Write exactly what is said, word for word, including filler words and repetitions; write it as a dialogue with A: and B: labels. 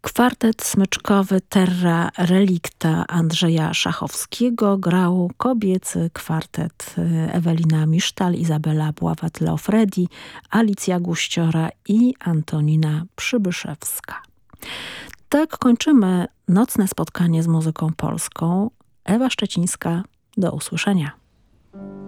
A: Kwartet smyczkowy Terra Relicta Andrzeja Szachowskiego grał kobiecy kwartet Ewelina Misztal, Izabela Bławat-Leofredi, Alicja Guściora i Antonina Przybyszewska. Tak kończymy nocne spotkanie z muzyką polską. Ewa Szczecińska, do usłyszenia.